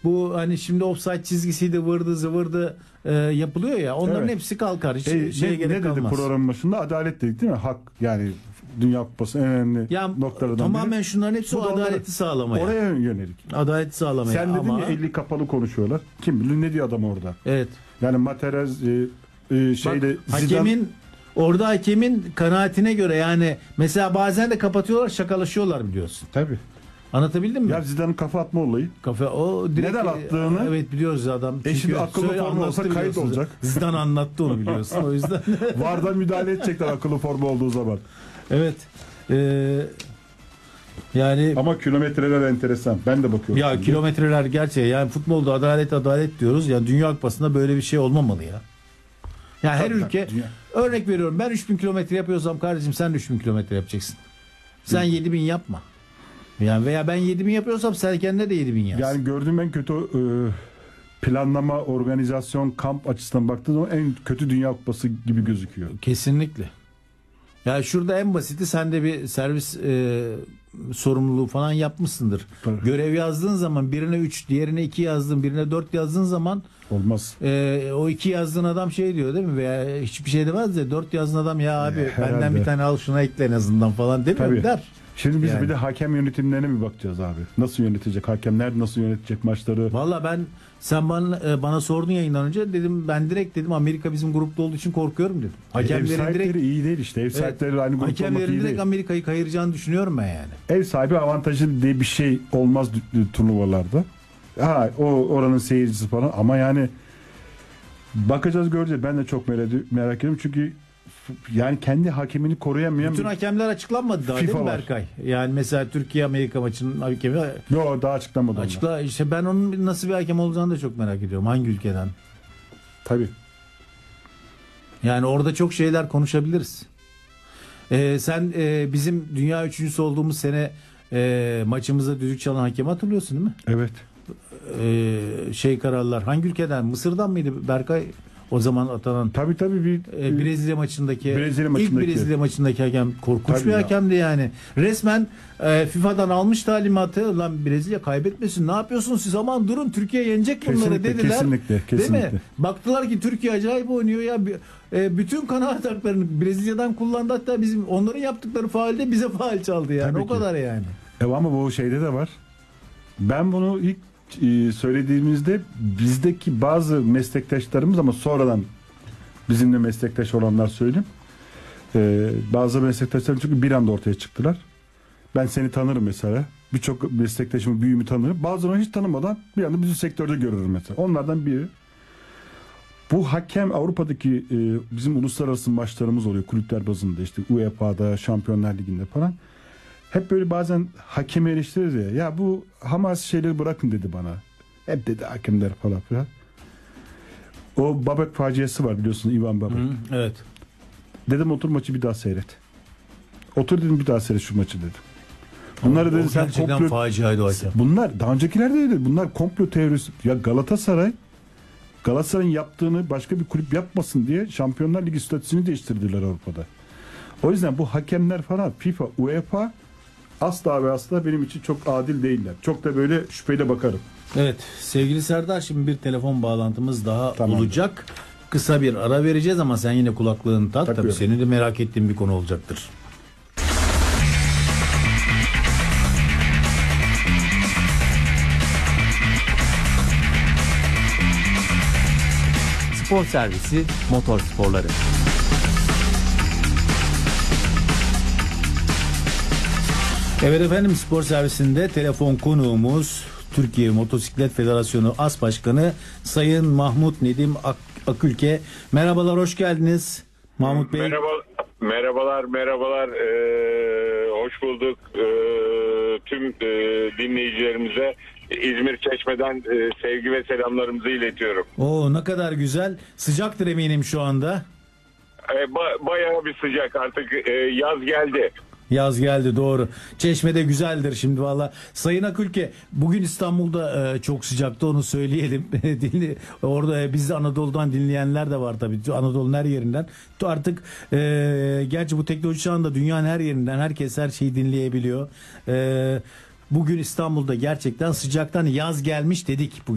bu hani şimdi offside çizgisiydi, vırdı zıvırdı yapılıyor ya, onların Evet. hepsi kalkar. Hiç ne gerek dedi kalmaz. programın başında? Adalet dedik değil mi? Hak, yani Dünya Kupası en önemli Ya, noktalardan tamamen biri. şunların hepsi Bu o da adaleti sağlamaya. Oraya yönelik. Adaleti sağlamaya Sen dedin ama ya, eli kapalı konuşuyorlar. Kim bilir ne diyor adam orada. evet. Yani Materazz şeyle Bak, hakemin kanaatine göre, yani mesela bazen de kapatıyorlar, şakalaşıyorlar biliyorsun. Tabii. Anlatabildim mi? Ya Zidane'ın kafa atma olayı. Kafe o direkt, Neden attığını, evet biliyoruz adam. şimdi Çünkü akıllı söyle, forma olsa anlattı kayıt biliyorsun. olacak. Zidane anlattı onu biliyorsun. O yüzden. VAR'da müdahale edecekler akıllı forma olduğu zaman. Evet. Yani Ama kilometreler enteresan. Ben de bakıyorum. ya şimdi. kilometreler gerçeği, yani futbolda adalet diyoruz. Yani Dünya Kupası'nda böyle bir şey olmamalı ya. Yani her Tabii, ülke, dünya- örnek veriyorum, ben 3000 kilometre yapıyorsam kardeşim sen de 3000 kilometre yapacaksın. Sen 7000 yapma. Yani veya ben 7000 yapıyorsam sen kendine de 7000 yaz. Yani gördüğüm en kötü planlama, organizasyon, kamp açısından baktığın zaman en kötü Dünya Kupası gibi gözüküyor. Kesinlikle. Ya şurada en basiti, sen de bir servis sorumluluğu falan yapmışsındır. Tabii. Görev yazdığın zaman birine 3, diğerine 2 yazdın, birine 4 yazdığın zaman Olmaz. o 2 yazdığın adam şey diyor değil mi? Veya hiçbir şey demez de 4 yazdığın adam ya abi Herhalde. benden bir tane al, şuna ekle en azından falan demiyor Tabii. der. Şimdi biz Yani. bir de hakem yönetimlerine mi bakacağız abi? Nasıl yönetecek? Hakemler nasıl yönetecek maçları? Valla sen bana sordun yayından önce, dedim ben direkt dedim Amerika bizim grupta olduğu için korkuyorum dedim. Ev Hakemlerin sahipleri direkt iyi değil işte. Ev sahipleri aynı grupta olmak hakemlerin iyi direkt değil. Amerika'yı kayıracağını düşünüyorum ben yani. Ev sahibi avantajı diye bir şey olmaz turnuvalarda. Oranın seyircisi falan, ama yani bakacağız, göreceğiz. Ben de çok merak ediyorum çünkü yani kendi hakemini koruyamayan Bütün hakemler açıklanmadı daha değil FIFA mi var. Berkay? Yani mesela Türkiye Amerika maçının hakemi Yok, daha açıklamadı onlar. işte, ben onun nasıl bir hakem olacağını da çok merak ediyorum. Hangi ülkeden? Tabii. Yani orada çok şeyler konuşabiliriz. Sen bizim dünya üçüncüsü olduğumuz sene maçımızda düdük çalan hakemi hatırlıyorsun değil mi? Evet. Kararlar hangi ülkeden? Mısır'dan mıydı Berkay? O zaman atanan Tabii Brezilya maçındaki Brezilya ilk Brezilya maçındaki hakem korkunç Tabii bir ya. hakemdi yani. Resmen FIFA'dan almış talimatı, lan Brezilya kaybetmesin, ne yapıyorsunuz siz, aman durun Türkiye yenecek bunları Kesinlikle, dediler. kesinlikle. Değil mi? Baktılar ki Türkiye acayip oynuyor ya. Bütün kanaat haklarını Brezilya'dan kullandı, hatta bizim onların yaptıkları faalde bize faal çaldı yani. Tabii O ki. kadar yani. Ama bu şeyde de var. Ben bunu ilk söylediğimizde bizdeki bazı meslektaşlarımız, ama sonradan bizimle meslektaş olanlar söyleyeyim. Bazı meslektaşlarım çünkü bir anda ortaya çıktılar. Ben seni tanırım mesela. Birçok meslektaşımı, büyüğümü tanırım. Bazılarını hiç tanımadan bir anda bizim sektörde görürüm mesela. Onlardan biri. Bu hakem Avrupa'daki bizim uluslararası maçlarımız oluyor. Kulüpler bazında, işte UEFA'da, Şampiyonlar Ligi'nde falan. Hep böyle bazen hakemi eleştiririz ya. Ya bu Hamas şeyleri bırakın dedi bana. Hep dedi hakemler falan filan. O Babek faciası var biliyorsunuz, Ivan Babek. Evet. Dedim otur maçı bir daha seyret. Otur dedim, bir daha seyret şu maçı dedim. Bunları dedi sen gerçekten komplo... faciaydı o hakem. Bunlar daha öncekiler de öyle. Bunlar komplo teorisi. Ya Galatasaray'ın yaptığını başka bir kulüp yapmasın diye Şampiyonlar Ligi statüsünü değiştirdiler Avrupa'da. O yüzden bu hakemler falan, FIFA, UEFA asla ve asla benim için çok adil değiller. Çok da böyle şüpheyle bakarım. Evet sevgili Serdar, şimdi bir telefon bağlantımız daha Tamam. olacak. Kısa bir ara vereceğiz ama sen yine kulaklığını tak. Tabii Takıyorum. senin de merak ettiğin bir konu olacaktır. Spor servisi motor sporları. Evet efendim, spor servisinde telefon konuğumuz Türkiye Motosiklet Federasyonu As Başkanı Sayın Mahmut Nedim Akülke. Merhabalar, hoş geldiniz Mahmut Bey. Merhabalar. Hoş bulduk. Tüm dinleyicilerimize İzmir Çeşme'den sevgi ve selamlarımızı iletiyorum. Oo, ne kadar güzel. Sıcaktır eminim şu anda. Bayağı bir sıcak artık, yaz geldi. Yaz geldi, doğru. Çeşme'de güzeldir şimdi valla. Sayın Akülke, bugün İstanbul'da çok sıcaktı, onu söyleyelim. Orada bizi Anadolu'dan dinleyenler de var tabii. Anadolu'nun her yerinden. Artık gerçi bu teknoloji çağında dünyanın her yerinden herkes her şeyi dinleyebiliyor. Bugün İstanbul'da gerçekten sıcaktan yaz gelmiş dedik bugün.